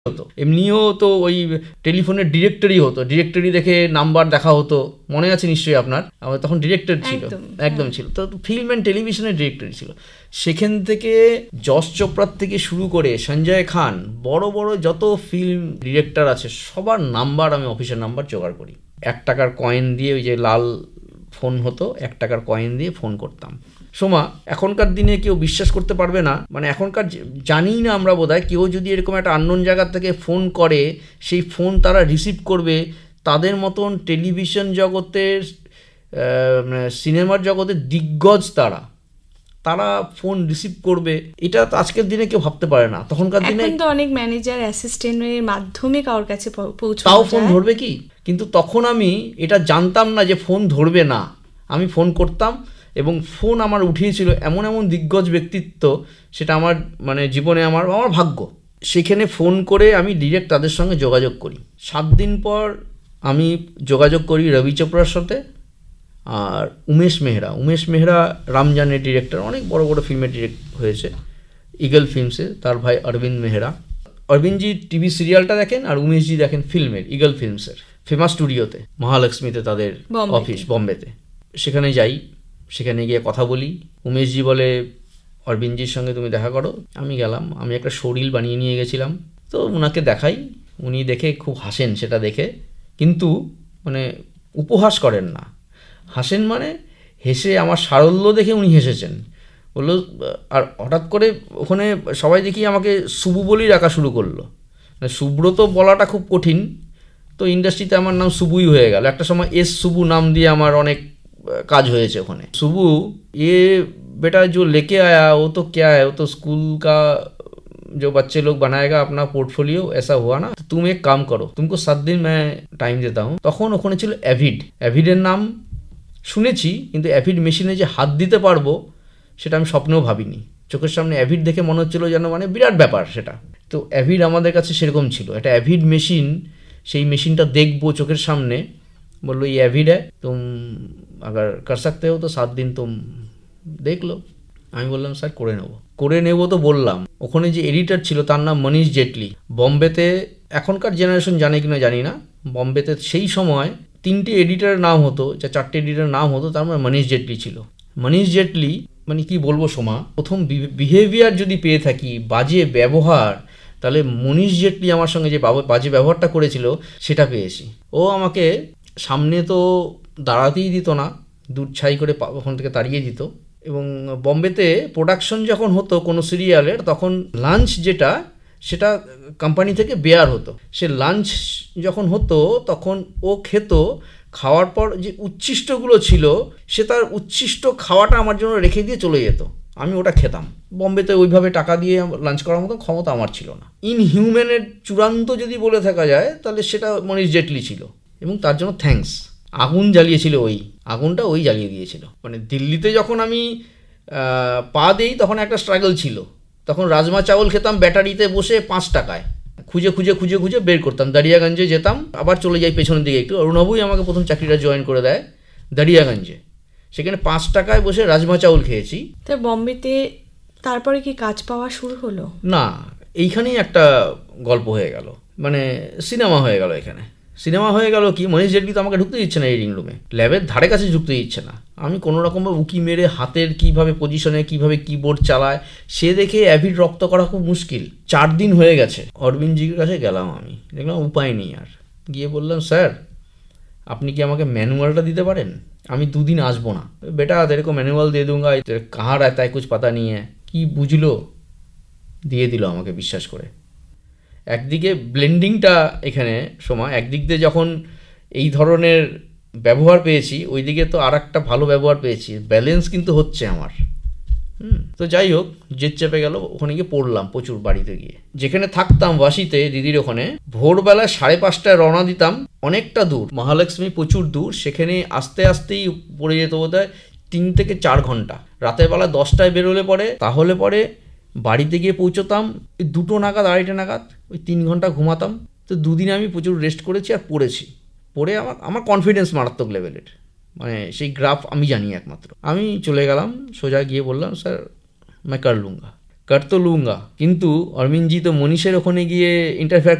হতো, এমনিও তো ওই টেলিফোনের ডিরেক্টরি হতো, ডিরেক্টরি দেখে নাম্বার দেখা হতো, মনে আছে নিশ্চয়ই আপনার, আমার তখন ডিরেক্টর ছিল, একদম ছিল, তো ফিল্ম অ্যান্ড টেলিভিশনের ডিরেক্টরি ছিল। সেখান থেকে যশ চোপড়ার থেকে শুরু করে সঞ্জয় খান, বড় বড় যত ফিল্ম ডিরেক্টর আছে সবার নাম্বার আমি অফিসের নাম্বার জোগাড় করি। 1 টাকার কয়েন দিয়ে, ওই যে লাল ফোন হতো, 1 টাকার কয়েন দিয়ে ফোন করতাম। সোমা, এখনকার দিনে কেউ বিশ্বাস করতে পারবে না, মানে এখনকার জানি না আমরা বোধহয়, কেউ যদি এরকম একটা আননোন জায়গা থেকে ফোন করে, সেই ফোন তারা রিসিভ করবে, তাদের মতন টেলিভিশন জগতের সিনেমার জগতের দিগ্গজ তারা ফোন রিসিভ করবে, এটা আজকের দিনে কেউ ভাবতে পারে না। তখনকার দিনে তো অনেক ম্যানেজার অ্যাসিস্ট্যান্টের মাধ্যমে কারোর কাছে পৌঁছে, তাও ফোন ধরবে কি, কিন্তু তখন আমি এটা জানতাম না যে ফোন ধরবে না, আমি ফোন করতাম এবং ফোন আমার উঠিয়েছিল এমন এমন দিগ্গজ ব্যক্তিত্ব, সেটা আমার মানে জীবনে আমার ভাগ্য। সেখানে ফোন করে আমি ডিরেক্ট তাদের সঙ্গে যোগাযোগ করি। 7 দিন পর আমি যোগাযোগ করি রবি চোপড়ার সাথে আর উমেশ মেহরা রামজানের ডিরেক্টর, অনেক বড় বড় ফিল্মের ডিরেক্ট হয়েছে ইগল ফিল্মসে, তার ভাই অরবিন্দ মেহরা। অরবিন্দজি টিভি সিরিয়ালটা দেখেন আর উমেশজি দেখেন ফিল্মের, ইগল ফিল্মসের ফেমাস স্টুডিওতে, মহালক্ষ্মীতে তাদের অফিস, বম্বেতে। সেখানে যাই, সেখানে গিয়ে কথা বলি। উমেশজি বলে অরবিন্দজির সঙ্গে তুমি দেখা করো। আমি গেলাম, আমি একটা শরীর বানিয়ে নিয়ে গেছিলাম, তো ওনাকে দেখাই, উনি দেখে খুব হাসেন সেটা দেখে, কিন্তু মানে উপহাস করেন না, হাসেন মানে হেসে আমার সারল্য দেখে উনি হেসেছেন, বললো। আর হঠাৎ করে ওখানে সবাই দেখি আমাকে সুবু বলেই ডাকা শুরু করলো, সুব্রত বলাটা খুব কঠিন, তো ইন্ডাস্ট্রিতে আমার নাম সুবুই হয়ে গেল। একটা সময় সুবু নাম দিয়ে আমার অনেক কাজ হয়েছে ওখানে। सुबू ये बेटा जो लेके आया वो तो क्या है, वो तो स्कूल का जो बच्चे लोग बनाएगा अपना पोर्टफोलियो, ऐसा हुआ ना, तो तुम एक काम करो, तुमको 7 दिन मैं टाइम देता हूँ। তখন ওখানে ছিল অ্যাভিডের নাম শুনেছি, কিন্তু অ্যাভিড মেশিনে যে হাত দিতে পারবো সেটা আমি স্বপ্নেও ভাবিনি। চোখের সামনে অ্যাভিড দেখে মনে হচ্ছিল যেন মানে বিরাট ব্যাপার সেটা। তো অ্যাভিড আমাদের কাছে সেরকম ছিল, একটা অ্যাভিড মেশিন, সেই মেশিনটা দেখবো চোখের সামনে। বললো ये एविड है, तुम अगर कर सकते हो तो 7 दिन तुम देख लो। আমি বললাম স্যার করে নেব তো বললাম। ওখানে যে এডিটর ছিল তার নাম মনীষ জেটলি। বম্বেতে এখনকার জেনারেশন জানে কিনা জানি না, বম্বেতে সেই সময় 3টে এডিটরের নাম হতো, 4টে এডিটরের নাম হতো, তার মধ্যে মনীষ জেটলি ছিল। মনীষ জেটলি মানে কি বলবো সোমা, প্রথম বিহেভিয়ার যদি পেয়ে থাকি, বাজে ব্যবহার, তাহলে মনীষ জেটলি আমার সঙ্গে যে বাজে ব্যবহারটা করেছিল সেটা পেয়েছি। ও আমাকে সামনে তো দাঁড়াতেই দিত না, দুধ ছাই করে ওখান থেকে তাড়িয়ে দিত। এবং বম্বেতে প্রোডাকশন যখন হতো কোনো সিরিয়ালের, তখন লাঞ্চ যেটা সেটা কোম্পানি থেকে বেয়ার হতো। সে লাঞ্চ যখন হতো তখন ও খেত, খাওয়ার পর যে উচ্ছিষ্টগুলো ছিল সে তার উচ্ছিষ্ট খাওয়াটা আমার জন্য রেখে দিয়ে চলে যেত, আমি ওটা খেতাম। বম্বেতে ওইভাবে টাকা দিয়ে লাঞ্চ করার মতো ক্ষমতা আমার ছিল না। ইনহিউম্যানের চূড়ান্ত যদি বলে থাকা যায় তাহলে সেটা মনীষ জেটলি ছিল, এবং তার জন্য থ্যাঙ্কস। আগুন জ্বালিয়েছিল, আগুনটা জ্বালিয়ে দিয়েছিল। মানে দিল্লিতে যখন আমি পা দেই তখন একটা স্ট্রাগল ছিল, তখন রাজমা চাউল খেতাম ব্যাটারিতে বসে 5 টাকায়, খুঁজে বের করতাম, দারিয়াগঞ্জে যেতাম, আবার চলে যাই পেছনের দিকে একটু। অরুণাবুই আমাকে প্রথম চাকরিটা জয়েন করে দেয় দারিয়াগঞ্জে, সেখানে 5 টাকায় বসে রাজমা চাউল খেয়েছি। তো বম্বেতে তারপরে কি কাজ পাওয়া শুরু হলো? না, এইখানেই একটা গল্প হয়ে গেল, মানে সিনেমা হয়ে গেল। এখানে সিনেমা হয়ে গেল কি, মনীষ জেটলি তো আমাকে ঢুকতে দিচ্ছে না এডিটিং রুমে, ল্যাবের ধারে কাছে ঢুকতে দিচ্ছে না। আমি কোনো রকমভাবে উকি মেরে হাতের কীভাবে পজিশনে কীভাবে কিবোর্ড চালায় সে দেখে অ্যাভিড রপ্ত করা খুব মুশকিল। 4 দিন হয়ে গেছে, অরবিন্দজির কাছে গেলাম, আমি দেখলাম উপায় নেই আর, গিয়ে বললাম স্যার আপনি কি আমাকে ম্যানুয়ালটা দিতে পারেন, আমি 2 দিন আসবো না। বেটা তেরে কো ম্যানুয়াল দিয়ে दूंगा, कहाँ रहता है कुछ पता नहीं है। কি বুঝলো, দিয়ে দিল আমাকে বিশ্বাস করে। একদিকে ব্লেন্ডিংটা এখানে সময়, একদিক দিয়ে যখন এই ধরনের ব্যবহার পেয়েছি, ওইদিকে তো আর একটা ভালো ব্যবহার পেয়েছি, ব্যালেন্স কিন্তু হচ্ছে আমার। তো যাই হোক, জেদ চেপে গেল, ওখানে গিয়ে পড়লাম প্রচুর। বাড়িতে গিয়ে যেখানে থাকতাম বাসিতে দিদির ওখানে, ভোরবেলা 5:30টায় রওনা দিতাম, অনেকটা দূর, মহালক্ষ্মী প্রচুর দূর, সেখানে আস্তে আস্তেই পড়ে যেত বোধহয় 3 থেকে 4 ঘন্টা। রাতের বেলা 10টায় বেরোলে তাহলে পরে বাড়িতে গিয়ে পৌঁছতাম 2টো নাগাদ, 2:30 নাগাদ, ওই 3 ঘন্টা ঘুমাতাম। তো 2 দিন আমি প্রচুর রেস্ট করেছি আর পড়ে আমার কনফিডেন্স মারাত্মক লেভেলের, মানে সেই গ্রাফ আমি জানি একমাত্র। আমি চলে গেলাম, সোজা গিয়ে বললাম স্যার मैं कर लूँगा। कर तो लूंगा, কিন্তু অরবিন্দজি তো মনীষের ওখানে গিয়ে ইন্টারফেয়ার